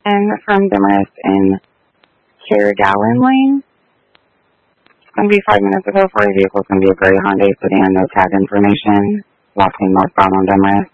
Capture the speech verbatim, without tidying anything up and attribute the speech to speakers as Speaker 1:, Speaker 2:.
Speaker 1: And from Demarest in Carrigallen Lane. It's going to be five minutes ago for a vehicle. It's going to be a gray Hyundai sedan, no tag information. Last name northbound on Demarest.